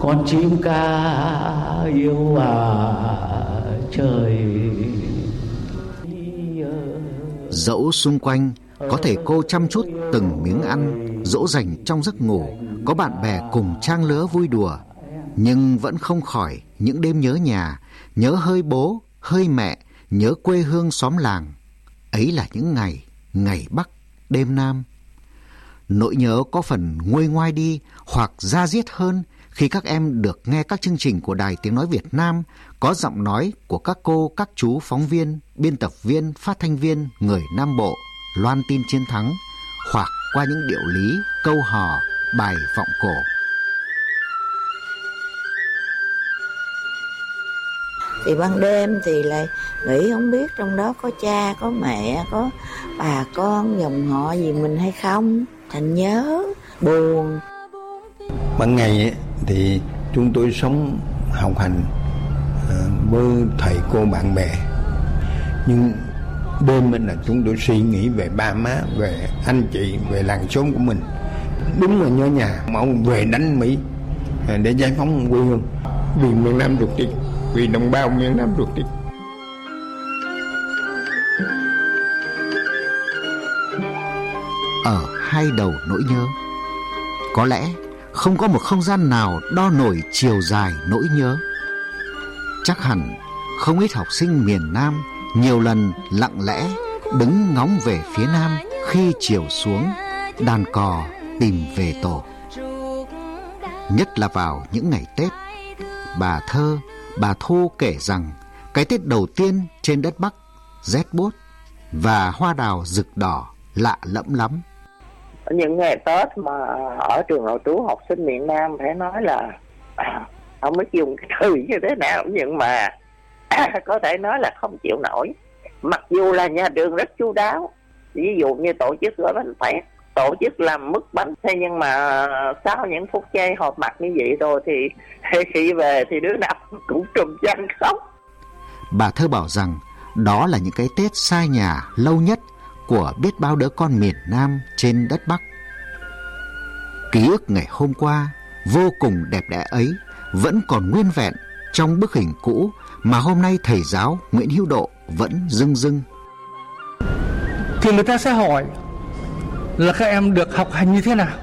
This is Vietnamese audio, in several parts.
con chim ca yêu trời. Dẫu xung quanh có thầy cô chăm chút từng miếng ăn, dỗ dành trong giấc ngủ, có bạn bè cùng trang lứa vui đùa, nhưng vẫn không khỏi những đêm nhớ nhà, nhớ hơi bố, hơi mẹ, nhớ quê hương xóm làng. Ấy là những ngày Bắc, đêm Nam. Nỗi nhớ có phần nguôi ngoai đi hoặc da diết hơn khi các em được nghe các chương trình của Đài Tiếng Nói Việt Nam có giọng nói của các cô, các chú phóng viên, biên tập viên, phát thanh viên người Nam Bộ loan tin chiến thắng, hoặc qua những điệu lý, câu hò, bài vọng cổ. Thì ban đêm thì lại nghĩ không biết trong đó có cha, có mẹ, có bà con, dòng họ gì mình hay không, thành nhớ, buồn. Ban ngày thì chúng tôi sống học hành với thầy cô bạn bè, nhưng đêm là chúng tôi suy nghĩ về ba má, về anh chị, về làng xóm của mình. Đúng là nhớ nhà, mong về đánh Mỹ để giải phóng quê hương, vì miền Nam ruột thịt, vì đồng bào miền Nam ruột thịt. Ở hai đầu nỗi nhớ, có lẽ không có một không gian nào đo nổi chiều dài nỗi nhớ. Chắc hẳn không ít học sinh miền Nam nhiều lần lặng lẽ đứng ngóng về phía Nam khi chiều xuống, đàn cò tìm về tổ. Nhất là vào những ngày Tết, bà Thơ, bà Thu kể rằng cái Tết đầu tiên trên đất Bắc rét buốt và hoa đào rực đỏ lạ lẫm lắm. Những ngày Tết mà ở trường nội trú học sinh miền Nam phải nói là không biết dùng cái từ như thế nào, nhưng mà có thể nói là không chịu nổi. Mặc dù là nhà trường rất chu đáo, ví dụ như tổ chức gói bánh tét, tổ chức làm mứt bánh, thế nhưng mà sau những phút giây họp mặt như vậy rồi thì khi về thì đứa nào cũng trùm chăn khóc. Bà Thơ bảo rằng đó là những cái Tết xa nhà lâu nhất của biết bao đứa con miền Nam trên đất Bắc. Ký ức ngày hôm qua vô cùng đẹp đẽ ấy vẫn còn nguyên vẹn trong bức hình cũ mà hôm nay thầy giáo Nguyễn Hữu Độ vẫn rưng rưng. Thì người ta sẽ hỏi là các em được học hành như thế nào.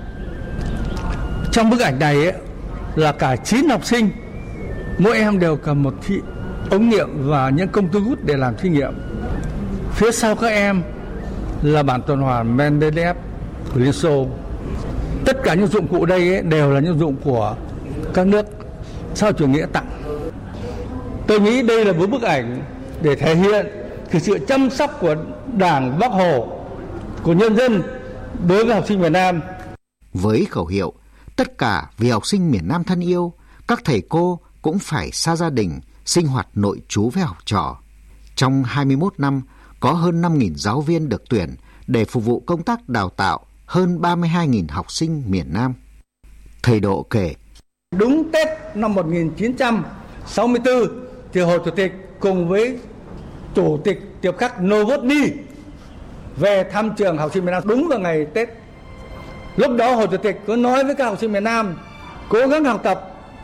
Trong bức ảnh này ấy, là cả 9 học sinh, mỗi em đều cầm một ống nghiệm và những công tơ hút để làm thí nghiệm. Phía sau các em là bản tuần hoàn Mendeleev của Liên Xô. Tất cả những dụng cụ đây ấy, đều là những dụng của các nước sau chủ nghĩa tặng. Tôi nghĩ đây là một bức ảnh để thể hiện cái sự chăm sóc của Đảng, Bác Hồ, của nhân dân đối với học sinh miền Nam. Với khẩu hiệu tất cả vì học sinh miền Nam thân yêu, các thầy cô cũng phải xa gia đình, sinh hoạt nội trú với học trò. Trong 21 năm, có hơn 5.000 giáo viên được tuyển để phục vụ công tác đào tạo hơn 32.000 học sinh miền Nam. Thầy Độ kể, đúng Tết năm 1964 thì Hồ Chủ tịch cùng với Chủ tịch Tiệp Khắc Novotny về thăm trường học sinh miền Nam đúng vào ngày Tết. Lúc đó Hồ Chủ tịch có nói với các học sinh miền Nam cố gắng học tập